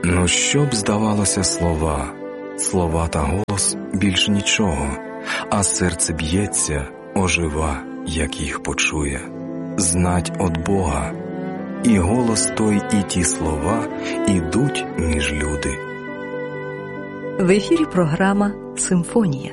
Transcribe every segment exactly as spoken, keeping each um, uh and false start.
Ну, що б здавалося слова, слова та голос більш нічого, а серце б'ється, ожива, як їх почує. Знать от Бога, і голос той, і ті слова ідуть між люди. В ефірі програма «Симфонія».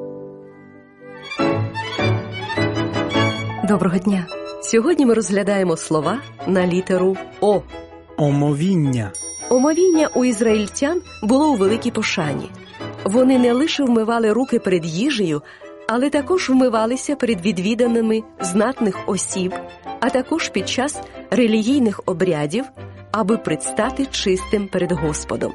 Доброго дня! Сьогодні ми розглядаємо слова на літеру О. Омовіння. Омовіння у ізраїльтян було у великій пошані. Вони не лише вмивали руки перед їжею, але також вмивалися перед відвіданими знатних осіб, а також під час релігійних обрядів, аби предстати чистим перед Господом.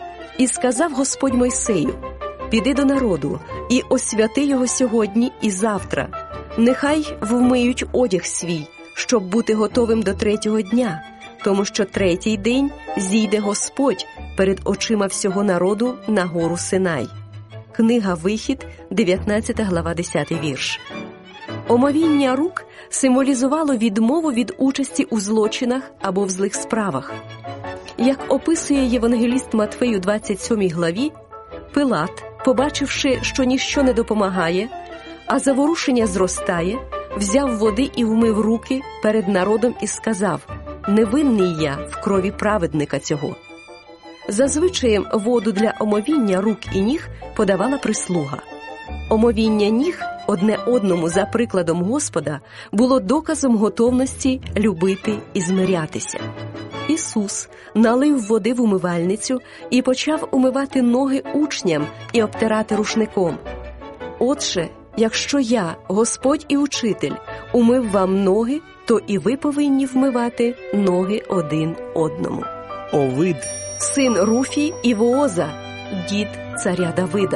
І сказав Господь Мойсею: «Піди до народу і освяти його сьогодні і завтра. Нехай вмиють одяг свій, щоб бути готовим до третього дня, тому що третій день зійде Господь перед очима всього народу на гору Синай». Книга Вихід, дев'ятнадцята глава, десятий вірш. Омовіння рук символізувало відмову від участі у злочинах або в злих справах. Як описує євангеліст Матфей у двадцять сьомій главі, Пилат, побачивши, що ніщо не допомагає, а заворушення зростає, взяв води і вмив руки перед народом і сказав: «Невинний я в крові праведника цього». Зазвичай воду для омовіння рук і ніг подавала прислуга. Омовіння ніг одне одному за прикладом Господа було доказом готовності любити і змирятися. Ісус налив води в умивальницю і почав умивати ноги учням і обтирати рушником. Отже, якщо я, Господь і Учитель, умив вам ноги, то і ви повинні вмивати ноги один одному. Овид. Син Руфій і Вооза, дід царя Давида.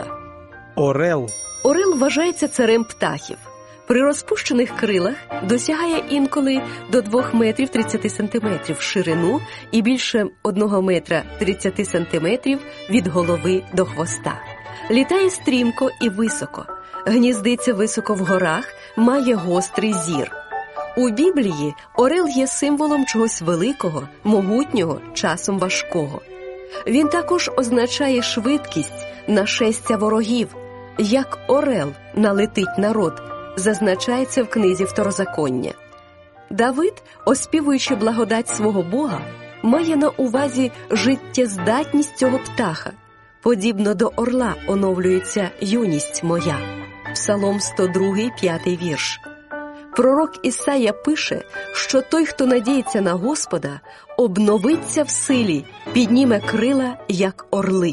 Орел. Орел вважається царем птахів. При розпущених крилах досягає інколи до двох метрів тридцяти сантиметрів в ширину і більше одного метра тридцяти сантиметрів від голови до хвоста. Літає стрімко і високо, гніздиться високо в горах, має гострий зір. У Біблії орел є символом чогось великого, могутнього, часом важкого. Він також означає швидкість, нашестя ворогів. Як орел налетить народ, зазначається в книзі Второзаконня. Давид, оспівуючи благодать свого Бога, має на увазі життєздатність цього птаха. Подібно до орла оновлюється юність моя. Псалом сто другий, п'ятий вірш. Пророк Ісая пише, що той, хто надіється на Господа, обновиться в силі, підніме крила, як орли.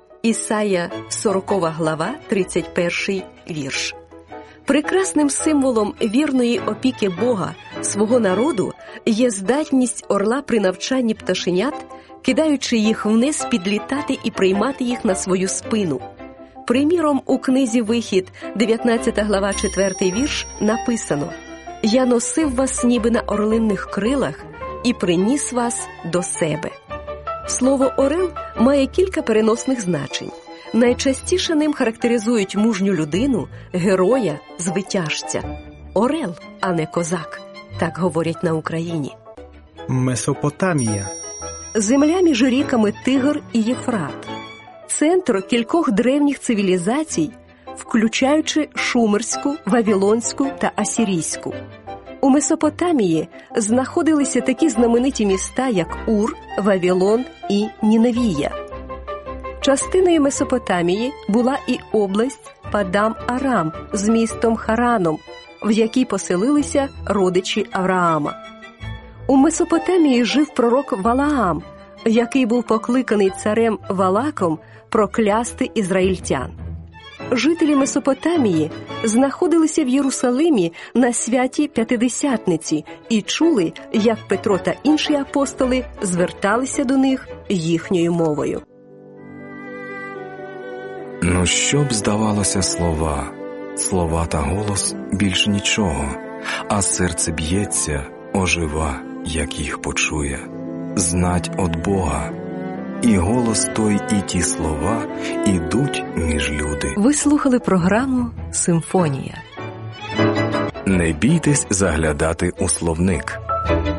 Ісая, сорокова глава, тридцять перший вірш. Прекрасним символом вірної опіки Бога свого народу є здатність орла при навчанні пташенят, кидаючи їх вниз, підлітати і приймати їх на свою спину. Приміром, у книзі Вихід, дев'ятнадцята глава, четвертий вірш, написано: «Я носив вас ніби на орлинних крилах і приніс вас до себе». Слово «орел» має кілька переносних значень. Найчастіше ним характеризують мужню людину, героя, звитяжця. Орел, а не козак, так говорять на Україні. Месопотамія. Земля між ріками Тигр і Єфрат. Центр кількох древніх цивілізацій, включаючи шумерську, вавилонську та асирійську. У Месопотамії знаходилися такі знамениті міста, як Ур, Вавилон і Ніневія. Частиною Месопотамії була і область Падам-Арам з містом Хараном, в якій поселилися родичі Авраама. У Месопотамії жив пророк Валаам, який був покликаний царем Валаком проклясти ізраїльтян. Жителі Месопотамії знаходилися в Єрусалимі на святі П'ятидесятниці і чули, як Петро та інші апостоли зверталися до них їхньою мовою. Ну, що б здавалося слова, слова та голос більш нічого, а серце б'ється, ожива, як їх почує. Знать от Бога, і голос той, і ті слова ідуть між люди. Ви слухали програму «Симфонія». Не бійтесь заглядати у словник.